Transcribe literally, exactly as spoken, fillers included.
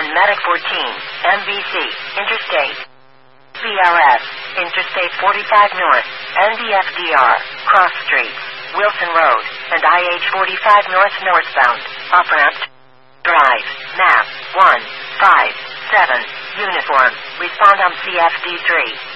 Medic fourteen, M V C, Interstate. V R S, Interstate forty-five North, N D F D R, Cross Street, Wilson Road, and I H forty-five North northbound, off-ramp. Drive, map, one, five, seven, uniform, respond on C F D three.